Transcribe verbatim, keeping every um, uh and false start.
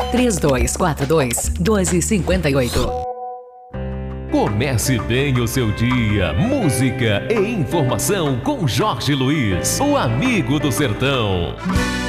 três dois quatro dois, dois cinco oito. Comece bem o seu dia. Música e informação com Jorge Luiz, o amigo do sertão.